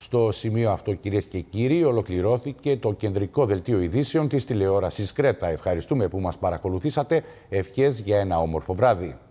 Στο σημείο αυτό, κυρίες και κύριοι, ολοκληρώθηκε το κεντρικό δελτίο ειδήσεων της τηλεόρασης Κρέτα. Ευχαριστούμε που μας παρακολουθήσατε. Ευχές για ένα όμορφο βράδυ.